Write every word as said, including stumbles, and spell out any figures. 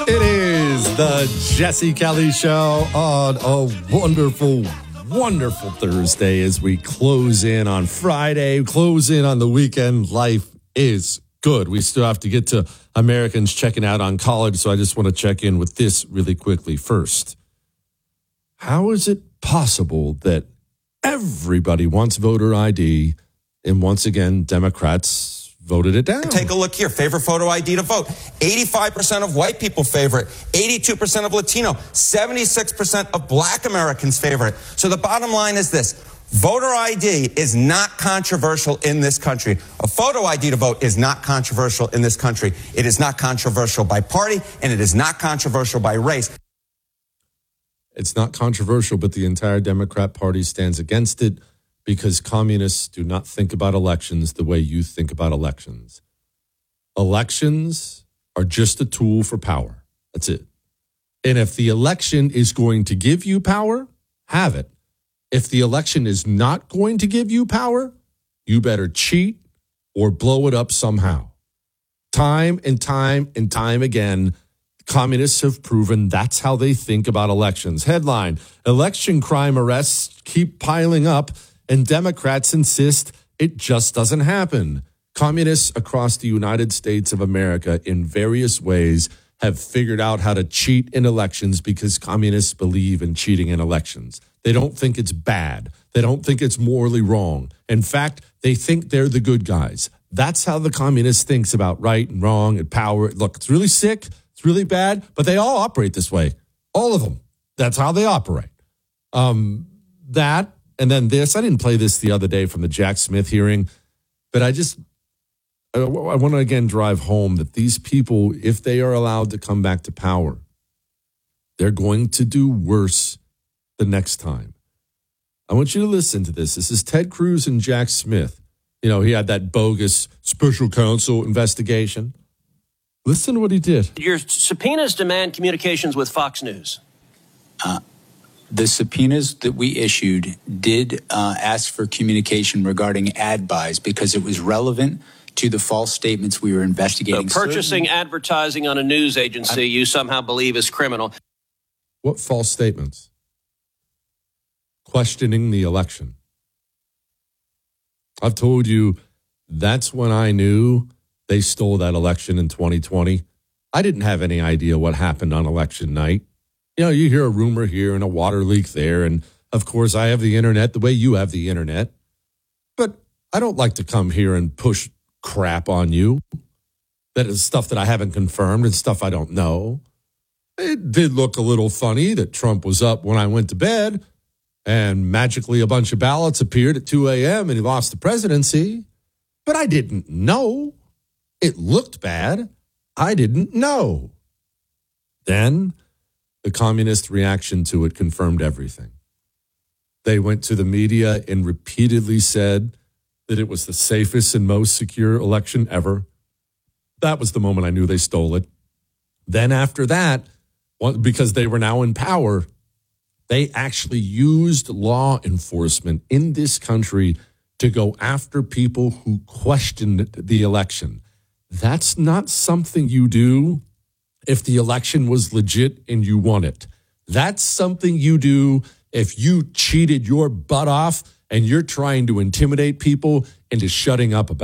It is the Jesse Kelly Show on a wonderful, wonderful Thursday as we close in on Friday, close in on the weekend. Life is good. We still have to get to Americans checking out on college, so I just want to check in with this really quickly first. How is it possible that everybody wants voter I D and once again, Democrats voted it down? Take a look here. Favorite photo I D to vote. eighty-five percent of white people favor it. eighty-two percent of Latino. seventy-six percent of black Americans favor it. So the bottom line is this. Voter I D is not controversial in this country. A photo I D to vote is not controversial in this country. It is not controversial by party, and it is not controversial by race. It's not controversial, but the entire Democrat Party stands against it because communists do not think about elections the way you think about elections. Elections are just a tool for power. That's it. And if the election is going to give you power, have it. If the election is not going to give you power, you better cheat or blow it up somehow. Time and time and time again, communists have proven that's how they think about elections. Headline, election crime arrests keep piling up, and Democrats insist it just doesn't happen. Communists across the United States of America in various ways have figured out how to cheat in elections because communists believe in cheating in elections. They don't think it's bad. They don't think it's morally wrong. In fact, they think they're the good guys. That's how the communist thinks about right and wrong and power. Look, it's really sick. It's really bad, but they all operate this way. All of them. That's how they operate. Um, that, and then this. I didn't play this the other day from the Jack Smith hearing, but I just, I, I want to again drive home that these people, if they are allowed to come back to power, they're going to do worse the next time. I want you to listen to this. This is Ted Cruz and Jack Smith. You know, he had that bogus special counsel investigation. Listen to what he did. Your subpoenas demand communications with Fox News. Uh, the subpoenas that we issued did uh, ask for communication regarding ad buys because it was relevant to the false statements we were investigating. So purchasing Certain- advertising on a news agency I- you somehow believe is criminal. What false statements? Questioning the election. I've told you that's when I knew they stole that election in twenty twenty. I didn't have any idea what happened on election night. You know, you hear a rumor here and a water leak there. And of course, I have the internet the way you have the internet. But I don't like to come here and push crap on you. That is stuff that I haven't confirmed and stuff I don't know. It did look a little funny that Trump was up when I went to bed and magically a bunch of ballots appeared at two a.m. and he lost the presidency. But I didn't know. It looked bad. I didn't know. Then the communist reaction to it confirmed everything. They went to the media and repeatedly said that it was the safest and most secure election ever. That was the moment I knew they stole it. Then after that, because they were now in power, they actually used law enforcement in this country to go after people who questioned the election. That's not something you do if the election was legit and you won it. That's something you do if you cheated your butt off and you're trying to intimidate people into shutting up about it.